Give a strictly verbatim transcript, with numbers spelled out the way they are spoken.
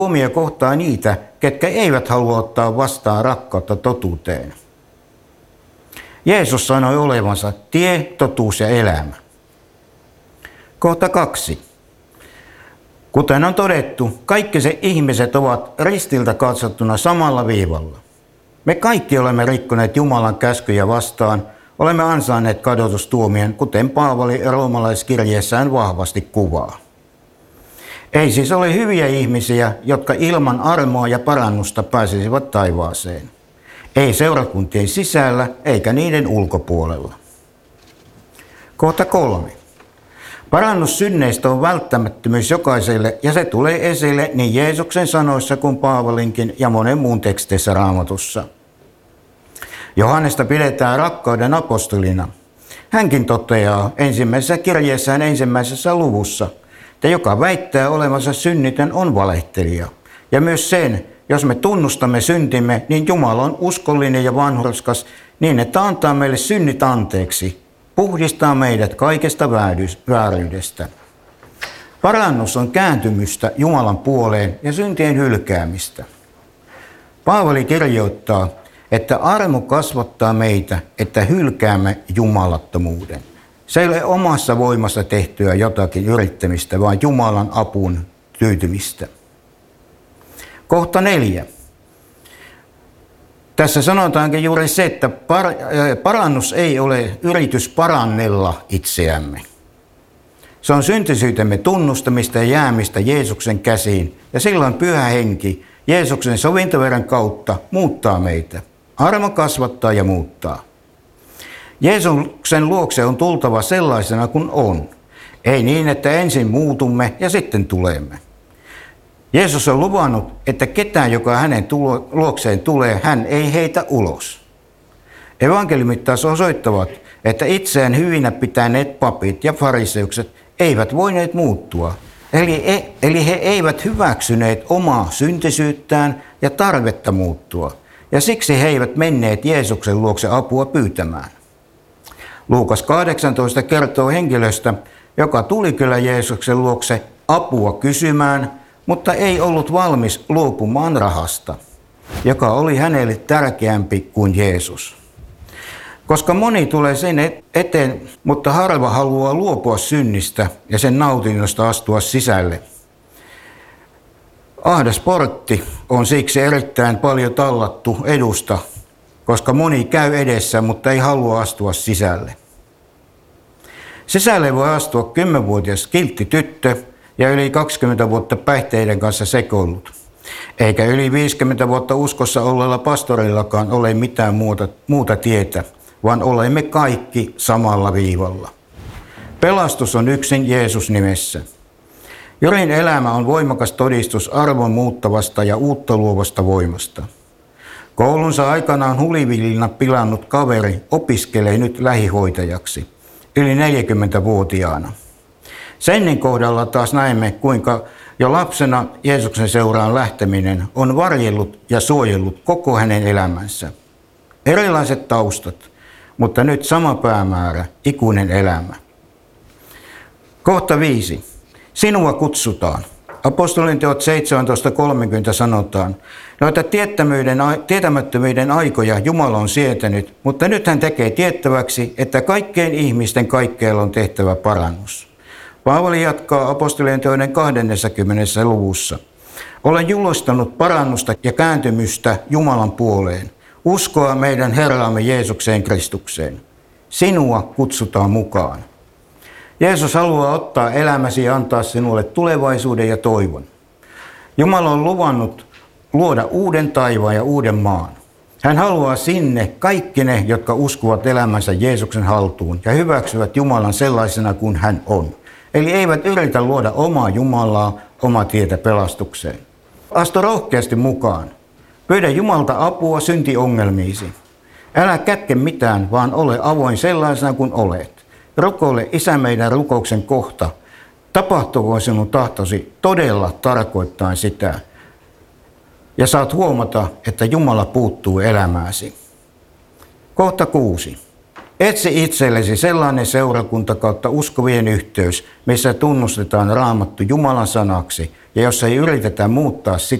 tuomio kohtaa niitä, ketkä eivät halua ottaa vastaan rakkautta totuuteen. Jeesus sanoi olevansa tie, totuus ja elämä. Kohta kaksi. Kuten on todettu, kaikki se ihmiset ovat ristiltä katsottuna samalla viivalla. Me kaikki olemme rikkoneet Jumalan käskyjä vastaan, olemme ansainneet kadotustuomion, kuten Paavali roomalaiskirjeessään vahvasti kuvaa. Ei siis ole hyviä ihmisiä, jotka ilman armoa ja parannusta pääsisivät taivaaseen. Ei seurakuntien sisällä eikä niiden ulkopuolella. Kohta kolme. Parannus synneistä on välttämättömyys jokaiselle ja se tulee esille niin Jeesuksen sanoissa kuin Paavalinkin ja monen muun teksteissä Raamatussa. Johannesta pidetään rakkauden apostolina. Hänkin toteaa ensimmäisessä kirjeessään ensimmäisessä luvussa, että joka väittää olevansa synnitön on valehtelija. Ja myös sen, jos me tunnustamme syntimme, niin Jumala on uskollinen ja vanhurskas niin, että antaa meille synnit anteeksi, puhdistaa meidät kaikesta vääryydestä. Parannus on kääntymystä Jumalan puoleen ja syntien hylkäämistä. Paavali kirjoittaa, että armo kasvattaa meitä, että hylkäämme jumalattomuuden. Se ei ole omassa voimassa tehtyä jotakin yrittämistä, vaan Jumalan apuun tyytymistä. Kohta neljä. Tässä sanotaankin juuri se, että parannus ei ole yritys parannella itseämme. Se on syntisyytemme tunnustamista ja jäämistä Jeesuksen käsiin, ja silloin Pyhä Henki Jeesuksen sovintoveren kautta muuttaa meitä. Armo kasvattaa ja muuttaa. Jeesuksen luokse on tultava sellaisena kuin on. Ei niin, että ensin muutumme ja sitten tulemme. Jeesus on luvannut, että ketään, joka hänen luokseen tulee, hän ei heitä ulos. Evankeliumit taas osoittavat, että itseään hyvinä pitäneet papit ja fariseukset eivät voineet muuttua. Eli, eli he eivät hyväksyneet omaa syntisyyttään ja tarvetta muuttua. Ja siksi he eivät menneet Jeesuksen luokse apua pyytämään. Luukas kahdeksantoista kertoo henkilöstä, joka tuli kyllä Jeesuksen luokse apua kysymään, mutta ei ollut valmis luopumaan rahasta, joka oli hänelle tärkeämpi kuin Jeesus. Koska moni tulee sen eteen, mutta harva haluaa luopua synnistä ja sen nautinnosta astua sisälle. Ahdas portti on siksi erittäin paljon tallattu edusta, koska moni käy edessä, mutta ei halua astua sisälle. Sisälle voi astua kymmenvuotias kiltti tyttö ja yli kaksikymmentä vuotta päihteiden kanssa sekoillut. Eikä yli viisikymmentä vuotta uskossa olleella pastorillakaan ole mitään muuta, muuta tietä, vaan olemme kaikki samalla viivalla. Pelastus on yksin Jeesus nimessä. Jorin elämä on voimakas todistus arvon muuttavasta ja uutta luovasta voimasta. Koulunsa aikanaan hulivillina pilannut kaveri opiskelee nyt lähihoitajaksi, yli neljäkymmentävuotiaana. Sennin kohdalla taas näemme, kuinka jo lapsena Jeesuksen seuraan lähteminen on varjellut ja suojellut koko hänen elämänsä. Erilaiset taustat, mutta nyt sama päämäärä, ikuinen elämä. Kohta viisi. Sinua kutsutaan. Apostolien teot seitsemäntoista kolmekymmentä sanotaan, noita tietämättömyyden aikoja Jumala on sietänyt, mutta nyt hän tekee tiettäväksi, että kaikkien ihmisten kaikkeella on tehtävä parannus. Paavali jatkaa apostolien teoiden kahdeskymmenes luvussa. Olen julistanut parannusta ja kääntymystä Jumalan puoleen, uskoa meidän Herramme Jeesukseen Kristukseen. Sinua kutsutaan mukaan. Jeesus haluaa ottaa elämäsi ja antaa sinulle tulevaisuuden ja toivon. Jumala on luvannut luoda uuden taivaan ja uuden maan. Hän haluaa sinne kaikki ne, jotka uskovat elämänsä Jeesuksen haltuun ja hyväksyvät Jumalan sellaisena kuin hän on. Eli eivät yritä luoda omaa Jumalaa, omaa tietä pelastukseen. Astu rohkeasti mukaan. Pyydä Jumalta apua syntiongelmiisi. Älä kätke mitään, vaan ole avoin sellaisena kuin olet. Rukoile Isä meidän rukouksen kohta. Tapahtuuko sinun tahtosi todella tarkoittain sitä. Ja saat huomata, että Jumala puuttuu elämääsi. Kohta kuusi. Etsi itsellesi sellainen seurakunta kautta uskovien yhteys, missä tunnustetaan Raamattu Jumalan sanaksi ja jossa ei yritetä muuttaa sitä